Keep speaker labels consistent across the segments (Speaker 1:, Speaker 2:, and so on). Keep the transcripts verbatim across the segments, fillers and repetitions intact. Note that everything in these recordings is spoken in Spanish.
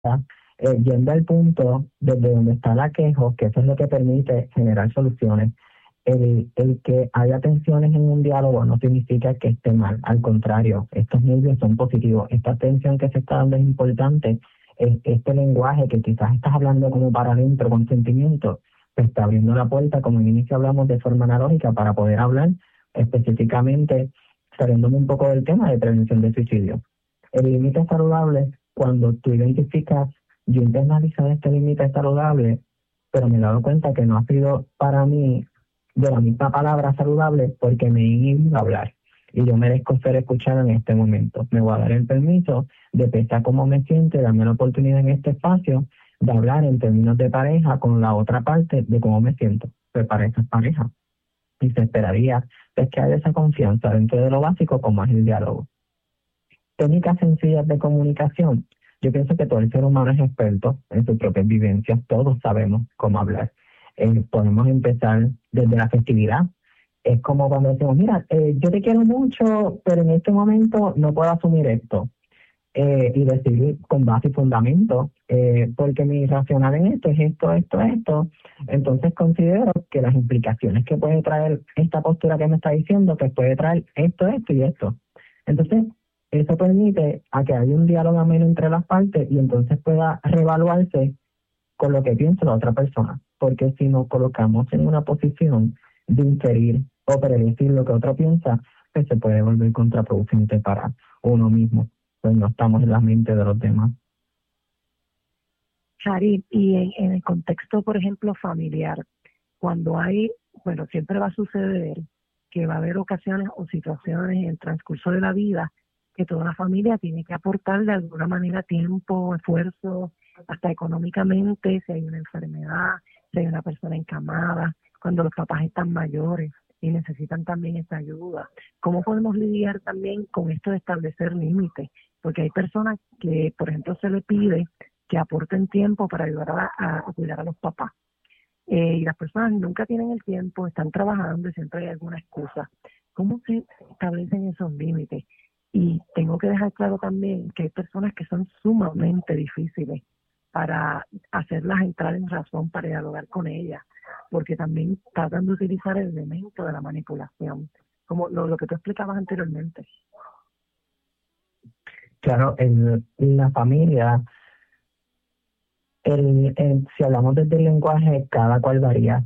Speaker 1: eh, yendo al punto desde donde está la quejo, que eso es lo que permite generar soluciones. El, el que haya tensiones en un diálogo no significa que esté mal, al contrario, estos nervios son positivos. Esta tensión que se está dando es importante. Es, este lenguaje que quizás estás hablando como para adentro con sentimientos, te está abriendo la puerta, como en inicio hablamos de forma analógica, para poder hablar específicamente, saliéndome un poco del tema de prevención de suicidio. El límite saludable, cuando tú identificas, yo he internalizado este límite saludable, pero me he dado cuenta que no ha sido para mí de la misma palabra saludable porque me he inhibido a hablar. Y yo merezco ser escuchado en este momento. Me voy a dar el permiso de pensar cómo me siento y darme la oportunidad en este espacio de hablar en términos de pareja con la otra parte de cómo me siento. Pues pareja es pareja. Y se esperaría pues, que haya esa confianza dentro de lo básico como es el diálogo. Técnicas sencillas de comunicación. Yo pienso que todo el ser humano es experto en sus propias vivencias. Todos sabemos cómo hablar. Eh, podemos empezar desde la festividad. Es como cuando decimos, mira, eh, yo te quiero mucho, pero en este momento no puedo asumir esto. Eh, y decir con base y fundamento, eh, porque mi racional en esto es esto, esto, esto. Entonces considero que las implicaciones que puede traer esta postura que me está diciendo, pues puede traer esto, esto y esto. Entonces, eso permite a que haya un diálogo ameno entre las partes y entonces pueda reevaluarse con lo que piensa la otra persona. Porque si nos colocamos en una posición de inferir o predecir lo que otro piensa, pues se puede volver contraproducente para uno mismo. Pues no estamos en la mente de los demás.
Speaker 2: Charit, y en, en el contexto, por ejemplo, familiar, cuando hay, bueno, siempre va a suceder que va a haber ocasiones o situaciones en el transcurso de la vida que toda la familia tiene que aportar de alguna manera tiempo, esfuerzo, hasta económicamente, si hay una enfermedad, si hay una persona encamada, cuando los papás están mayores y necesitan también esta ayuda. ¿Cómo podemos lidiar también con esto de establecer límites? Porque hay personas que, por ejemplo, se le pide que aporten tiempo para ayudar a, a, a cuidar a los papás. Eh, y las personas nunca tienen el tiempo, están trabajando y siempre hay alguna excusa. ¿Cómo se establecen esos límites? Y tengo que dejar claro también que hay personas que son sumamente difíciles para hacerlas entrar en razón, para dialogar con ellas, porque también tratan de utilizar el elemento de la manipulación, como lo, lo que tú explicabas anteriormente.
Speaker 1: Claro, en la familia, el, el, si hablamos desde el lenguaje, cada cual varía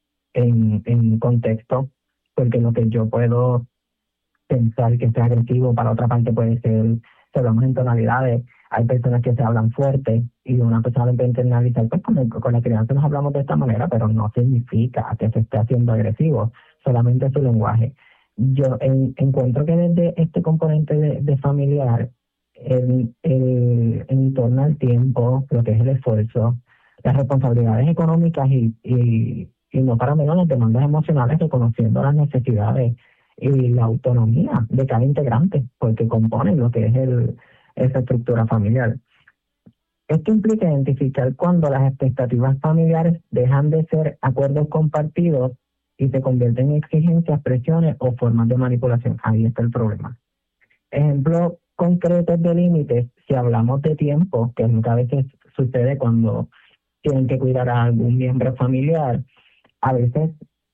Speaker 1: en, en contexto, porque lo que yo puedo pensar que sea agresivo para otra parte puede ser, si hablamos en tonalidades, hay personas que se hablan fuerte y una persona lo puede internalizar, pues con, el, con la crianza nos hablamos de esta manera, pero no significa que se esté haciendo agresivo, solamente su lenguaje. Yo en, encuentro que desde este componente de, de familiar, el, el, en torno al tiempo, lo que es el esfuerzo, las responsabilidades económicas y, y, y no para menos las demandas emocionales, reconociendo las necesidades y la autonomía de cada integrante, porque componen lo que es el, esa estructura familiar. Esto implica identificar cuando las expectativas familiares dejan de ser acuerdos compartidos y se convierten en exigencias, presiones o formas de manipulación. Ahí está el problema. Ejemplos concretos de límites, si hablamos de tiempo, que muchas veces sucede cuando tienen que cuidar a algún miembro familiar, a veces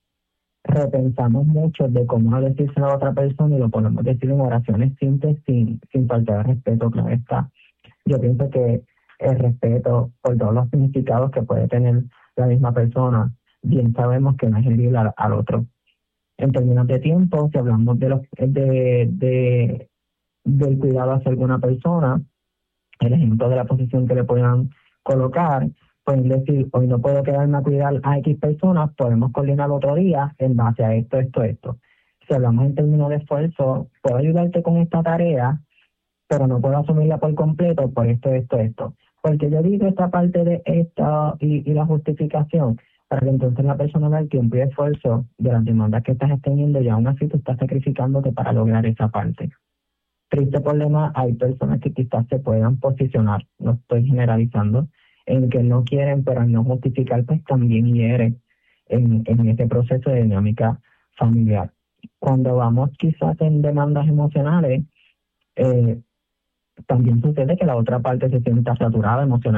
Speaker 1: repensamos mucho de cómo decirse a otra persona y lo podemos decir en oraciones simples sin, sin faltar de respeto, claro está. Yo pienso que el respeto por todos los significados que puede tener la misma persona, bien sabemos que no es herir al, al otro. En términos de tiempo, si hablamos de los de, de del cuidado hacia alguna persona, el ejemplo de la posición que le puedan colocar, pueden decir, hoy no puedo quedarme a cuidar a X personas, podemos coordinar otro día en base a esto, esto, esto. Si hablamos en términos de esfuerzo, puedo ayudarte con esta tarea, pero no puedo asumirla por completo por esto, esto, esto. Porque yo digo esta parte de esto y, y la justificación, para que entonces la persona vea el tiempo y esfuerzo de las demandas que estás teniendo y aún así tú estás sacrificándote para lograr esa parte. Triste problema, hay personas que quizás se puedan posicionar, no estoy generalizando, en que no quieren, pero al no justificar, pues también hieren en, en ese proceso de dinámica familiar. Cuando vamos quizás en demandas emocionales, eh, también sucede que la otra parte se sienta saturada emocionalmente